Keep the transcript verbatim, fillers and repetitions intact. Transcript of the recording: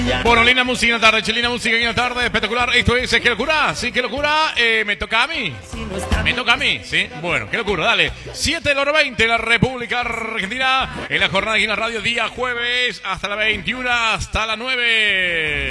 Bueno, linda música en la tarde, linda música en la tarde, espectacular. Esto es ¿Qué locura? Sí, qué locura. Eh, me toca a mí. Me toca a mí, sí. Bueno, qué locura, dale. siete de la hora veinte en la República Argentina. En la jornada aquí en la radio, día jueves, hasta la veintiuna, hasta las nueve.